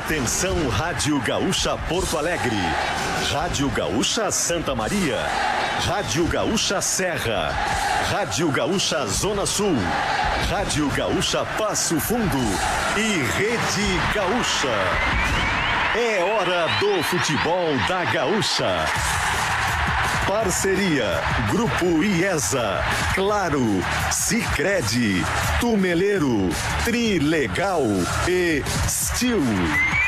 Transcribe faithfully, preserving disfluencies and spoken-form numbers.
Atenção, Rádio Gaúcha Porto Alegre, Rádio Gaúcha Santa Maria, Rádio Gaúcha Serra, Rádio Gaúcha Zona Sul, Rádio Gaúcha Passo Fundo e Rede Gaúcha. É hora do futebol da Gaúcha. Parceria Grupo IESA, Claro, Sicredi, Tumeleiro, Trilegal e Steel.